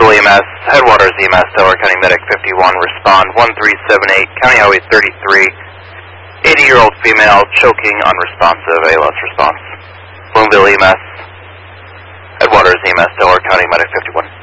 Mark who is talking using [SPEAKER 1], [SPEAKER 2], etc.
[SPEAKER 1] Bloomville EMS, Headwaters EMS, Delaware County Medic 51, respond 1378, County Highway 33, 80-year-old female, choking, unresponsive, ALS response. Bloomville EMS, Headwaters EMS, Delaware County Medic 51.